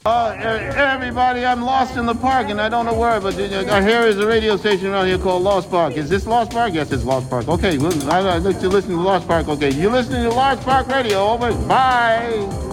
Everybody, I'm lost in the park and I don't know where, but here is a radio station around here called Lost Park. Is this Lost Park? Yes, it's Lost Park. Okay, I'd like to listen to Lost Park. Okay, you're listening to Lost Park Radio. Over. Bye.